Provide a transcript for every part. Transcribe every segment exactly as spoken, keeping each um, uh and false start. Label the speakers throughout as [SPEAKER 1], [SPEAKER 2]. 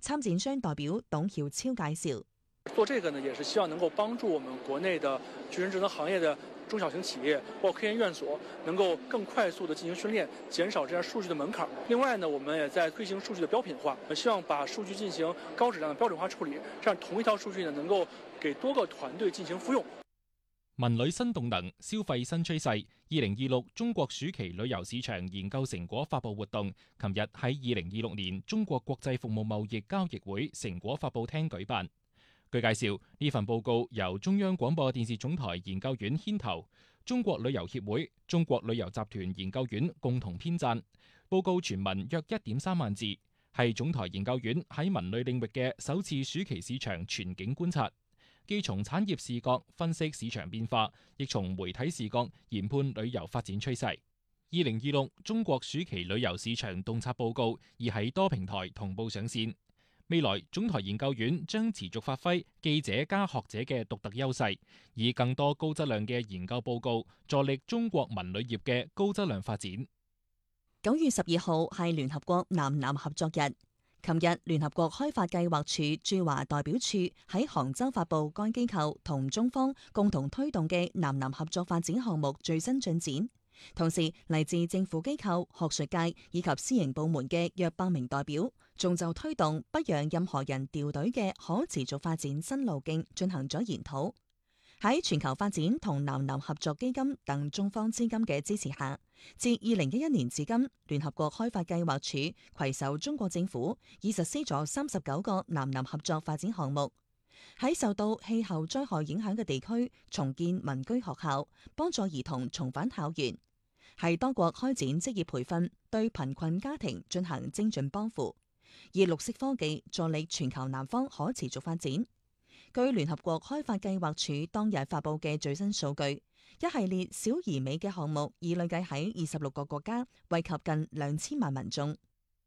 [SPEAKER 1] 參展商代表董曉超介紹。
[SPEAKER 2] 做這個呢，也是希望能夠幫助我們國內的具人智能行業的中小型企業，包括科研院所，能夠更快速地進行訓練，減少這樣數據的門檻。另外呢，我們也在推行數據的標品化，希望把數據進行高質量的標準化處理，這樣同一套數據呢，能夠給多個團隊進行複用。
[SPEAKER 3] 文旅新動能，消費新趨勢。二零二六中國暑期旅遊市場研究成果發佈活動，琴日喺二零二六年中國國際服務貿易交易會成果發佈廳舉辦。據介紹，呢份報告由中央廣播電視總台研究院牽頭，中國旅遊協會、中國旅遊集團研究院共同編撰。報告全文約一點三萬字，係總台研究院喺文旅領域嘅首次暑期市場全景觀察，既從產業視角分析市場變化，亦從媒體視角研判旅遊發展趨勢。二零二六中國暑期旅遊市場洞察報告已喺多平台同步上線。未來總台研究院將持續發揮記者加學者嘅獨特優勢，以更多高質量嘅研究報告助力中國文旅業嘅高質量發展。
[SPEAKER 1] 九月十二號係聯合國南南合作日。琴日，聯合國開發計劃處駐華代表處喺杭州發布該機構同中方共同推動嘅南南合作發展項目最新進展。同時，嚟自政府機構、學術界以及私營部門嘅約百名代表，仲就推動不讓任何人掉隊嘅可持續發展新路徑進行咗研討。喺全球發展同南南合作基金等中方資金嘅支持下，自二零一一年至今，聯合國開發計劃署攜手中國政府，已實施咗三十九個南南合作發展項目。喺受到氣候災害影響嘅地區重建民居學校，幫助兒童重返校園；係多國開展職業培訓，對貧困家庭進行精準幫扶；以綠色科技助力全球南方可持續發展。據聯合國開發計劃署當日發佈嘅最新數據，一系列小而美嘅項目已累計喺二十六個國家惠及近兩千萬民眾。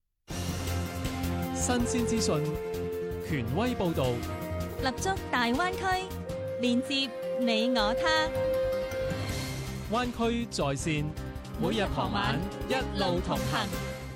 [SPEAKER 4] 新鮮資訊，權威報導，
[SPEAKER 5] 立足大灣區，連接你我他。
[SPEAKER 4] 灣區在線，每日傍晚一路同行。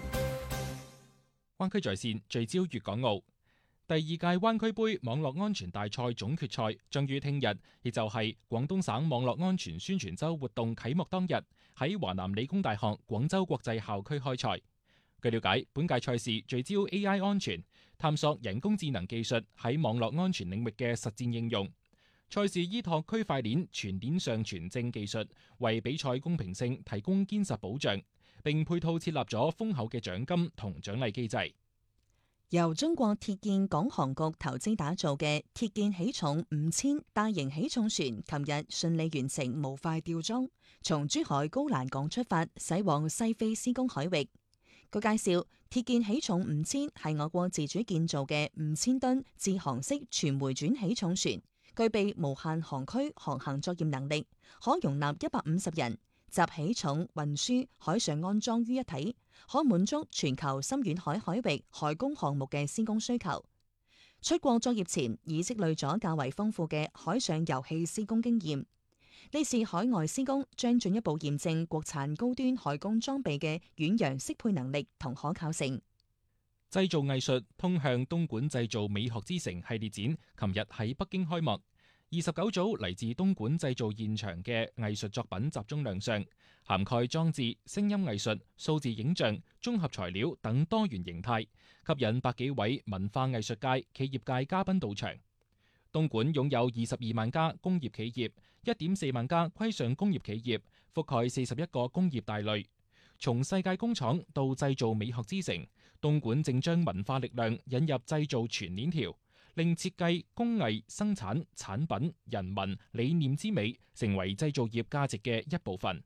[SPEAKER 3] 灣區在線聚焦粵港澳。第二屆灣區杯網絡安全大賽總決賽將於聽日，亦就係廣東省網絡安全宣傳週活動啟幕當日，喺華南理工大學廣州國際校區開賽。據了解，本屆賽事聚焦 A I 安全，探索人工智能技術喺網絡安全領域嘅實戰應用。賽事依託區塊鏈全鏈上傳證技術，為比賽公平性提供堅實保障，並配套設立咗豐厚嘅獎金同獎勵機制。
[SPEAKER 1] 由中國鐵建港航局投資打造嘅鐵建起重五千大型起重船，琴日順利完成模塊吊裝，從珠海高欄港出發，駛往西非施工海域。據介紹，鐵建起重五千係我國自主建造嘅五千噸自航式全回轉起重船，具備無限航區航行作業能力，可容納一百五十人。集起重、運輸、海上安裝於一體，可滿足全球深遠海海域海工項目嘅施工需求。出國作業前已積累咗較為豐富嘅海上油氣施工經驗。呢次海外施工將進一步驗證國產高端海工裝備嘅遠洋適配能力同可靠性。
[SPEAKER 3] 製造藝術通向東莞製造美學之城系列展，琴日喺北京開幕。二十九組嚟自東莞製造現場嘅藝術作品集中亮相，涵蓋裝置、聲音藝術、數字影像、綜合材料等多元形態，吸引百幾位文化藝術界、企業界嘉賓到場。東莞擁有二十二萬家工業企業，一點四萬家規上工業企業，覆蓋四十一個工業大類。從世界工廠到製造美學之城，東莞正將文化力量引入製造全鏈條，令設計、工藝、生產、產品、人文、理念之美成為製造業價值嘅一部分。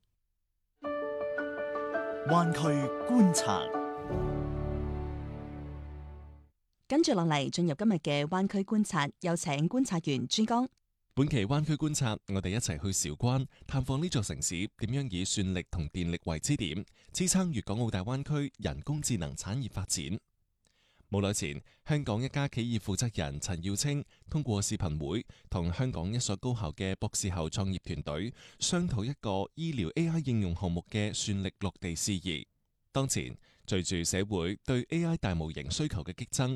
[SPEAKER 6] 灣區觀察，
[SPEAKER 1] 跟住落嚟進入今日嘅灣區觀察，有請觀察員朱江。
[SPEAKER 7] 本期灣區觀察，我哋一齊去韶關探訪呢座城市點樣以算力同電力為支點，支撐粵港澳大灣區人工智能產業發展。冇耐前，香港一家企業負責人陳耀清通過視頻會同香港一所高校嘅博士後創業團隊商討一個醫療 A I 應用項目嘅算力落地事宜。當前，隨住社會對 A I 大模型需求嘅激增，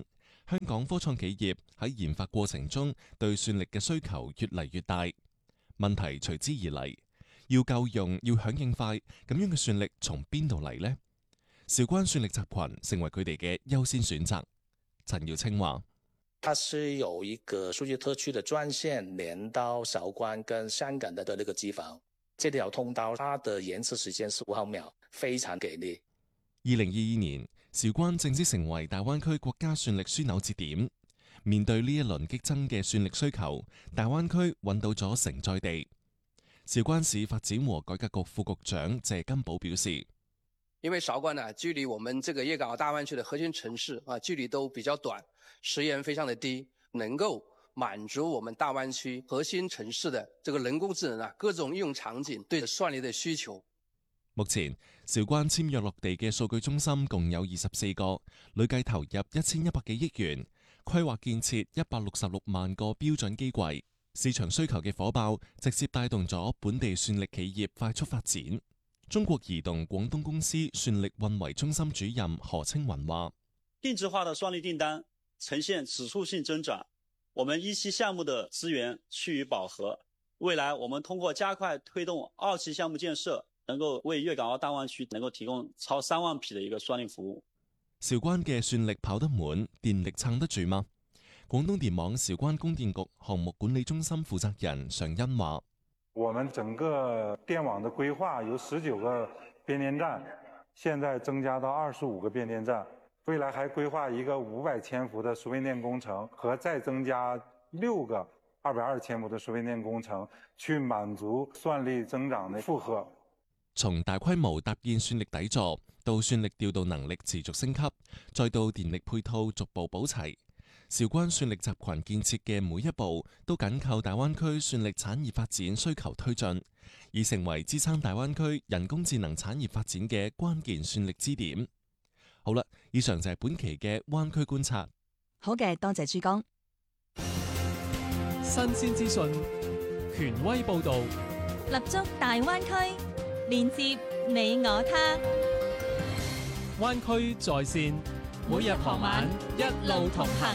[SPEAKER 7] 香港科創企業喺研發過程中對算力嘅需求越嚟越大，問題隨之而嚟，要夠用，要響應快，咁樣嘅算力從邊度嚟呢？韶關算力集群成為佢哋嘅優先選擇。陳耀清話：
[SPEAKER 8] 它是有一個數據特區的專線連到韶關跟香港的的那個機房，這條通道它的延遲時間是五毫秒，非常給力。
[SPEAKER 7] 二零二二年，韶關正式成為大灣區國家算力樞紐節點。面對呢一輪激增嘅算力需求，大灣區揾到咗承載地。韶關市發展和改革局副局長謝金寶表示：
[SPEAKER 9] 因為韶關呢，距離我們這個粵港澳大灣區的核心城市啊，距離都比較短，時延非常的低，能夠滿足我們大灣區核心城市的這個人工智能啊各種應用場景對算力的需求。
[SPEAKER 7] 目前韶關簽約落地嘅數據中心共有二十四個，累計投入一千一百幾億元，規劃建設一百六十六萬個標準機櫃。市場需求嘅火爆，直接帶動咗本地算力企業快速發展。中國移動廣東公司算力運維中心主任何青雲話：
[SPEAKER 10] 定制化的算力訂單呈現指數性增長，我們一期項目的資源趨於飽和。未來我們通過加快推動二期項目建設，能夠為粵港澳大灣區能夠提供超三萬匹的一個算力服務。
[SPEAKER 7] 韶關嘅算力跑得滿，電力撐得住嗎？廣東電網韶關供電局項目管理中心負責人常恩話：
[SPEAKER 11] 我們整個電網的規劃由十九個變電站，現在增加到二十五個變電站，未來還規劃一個五百千伏的輸變電工程，和再增加六個二百二千伏的輸變電工程，去滿足算力增長的負荷。
[SPEAKER 7] 從大規模搭建算力底座，到算力調度能力持續升級，再到電力配套逐步補齊，韶關算力集群建設嘅每一步都緊靠大灣區算力產業發展需求推進，已成為支撐大灣區人工智能產業發展嘅關鍵算力支點。好啦，以上就係本期嘅灣區觀察。
[SPEAKER 1] 好嘅，多謝珠江。
[SPEAKER 4] 新鮮資訊，權威報導，
[SPEAKER 5] 立足大灣區，連接你我他。
[SPEAKER 4] 灣區在線，每日傍晚一路同行。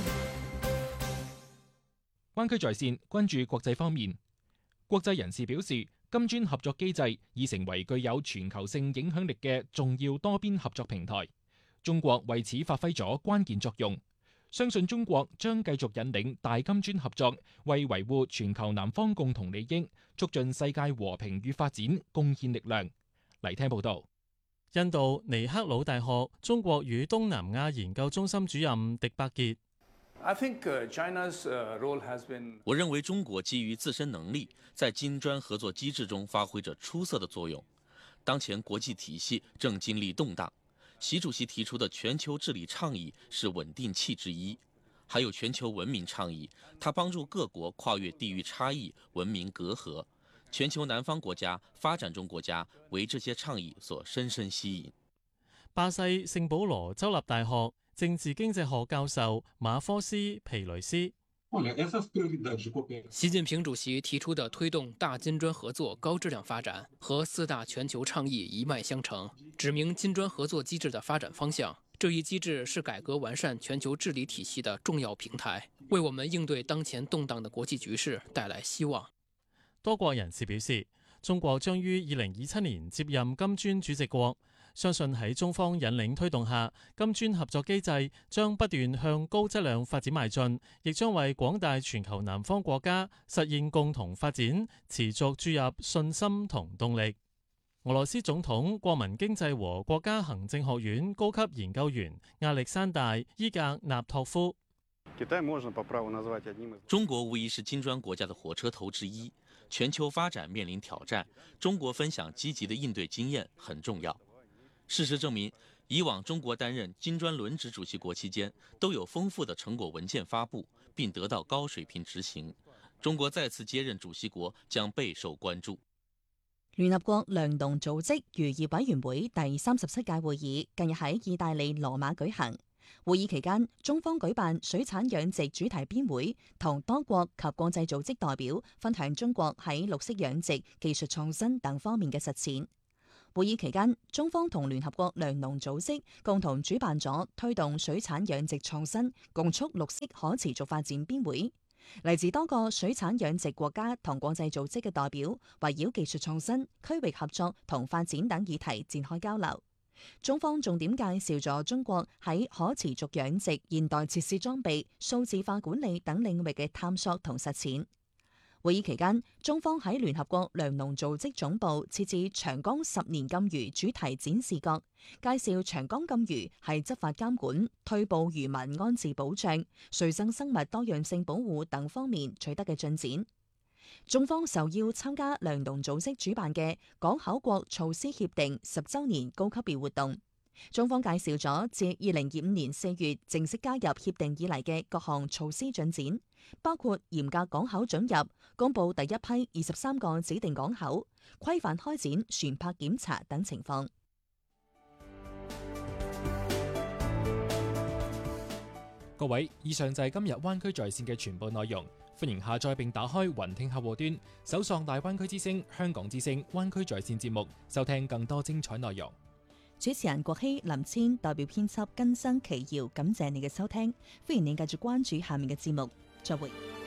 [SPEAKER 3] 灣區在線關注國際方面，國際人士表示，金磚合作機制已成為具有全球性影響力嘅重要多邊合作平台。中國為此發揮咗關鍵作用，相信中國將繼續引領大金磚合作，為維護全球南方共同利益、促進世界和平與發展貢獻力量。嚟聽報道。
[SPEAKER 4] 印度尼赫魯大學中國與東南亞研究中心主任迪伯傑：
[SPEAKER 12] 我認為中國基於自身能力，在金磚合作機制中發揮着出色的作用。當前國際體系正經歷動盪，習主席提出的全球治理倡議是穩定器之一，還有全球文明倡議，它幫助各國跨越地域差異、文明隔閡。全球南方國家、發展中國家為這些倡議所深深吸引。
[SPEAKER 4] 巴西聖保羅州立大學政治經濟學教授馬科斯皮雷斯：
[SPEAKER 13] 習近平主席提出的推動大金磚合作高質量發展和四大全球倡議一脈相承，指明金磚合作機制的發展方向。這一機制是改革完善全球治理體系的重要平台，為我們應對當前動盪的國際局勢帶來希望。
[SPEAKER 4] 多國人士表示，中國將於二零二七年接任金磚主席國，相信喺中方引領推動下，金磚合作機制將不斷向高質量發展邁進，亦將為廣大全球南方國家實現共同發展持續注入信心同動力。俄羅斯總統國民經濟和國家行政學院高級研究員亞歷山大伊格納托夫：
[SPEAKER 12] 中國無疑是金磚國家的火車頭之一。全球發展面臨挑戰，中國分享積極的應對經驗很重要。事實證明，以往中國擔任金磚輪值主席國期間，都有豐富的成果文件發布，並得到高水平執行。中國再次接任主席國將備受關注。
[SPEAKER 1] 聯合國糧農組織漁業委員會第三十七屆會議近日喺意大利羅馬舉行。會議期間，中方舉辦水產養殖主題邊會，同多國及國際組織代表分享中國喺綠色養殖、技術創新等方面嘅實踐。 會議期間，中方同聯合國糧農組織共同主辦咗推動水產養殖創新、共促綠色可持續發展邊會。嚟自多個水產養殖國家同國際組織嘅代表，圍繞技術創新、區域合作同發展等議題展開交流。中方重點介紹咗中國喺可持續養殖、現代設施裝備、數字化管理等領域嘅探索同實踐。會議期間，中方喺聯合國糧農組織總部設置長江十年禁漁主題展示角，介紹長江禁漁係執法監管、退捕漁民安置保障、水生生物多樣性保護等方面取得嘅進展。中方受邀參加糧農組織主辦嘅港口國措施協定十週年高級別活動。中方介紹咗自二零二五年四月正式加入協定以嚟嘅各項措施進展，包括嚴格港口准入、公佈第一批二十三個指定港口、規範開展船舶檢查等情況。
[SPEAKER 3] 各位，以上就係今日灣區在線嘅全部內容。歡迎下載並打開雲聽客戶端，搜索大灣區之聲、香港之聲、灣區在線節目，收聽更多精彩內容。
[SPEAKER 1] 主持人郭希、林千代表編輯根生奇瑤，感謝你嘅收聽，歡迎你繼續關注下面嘅節目，再會。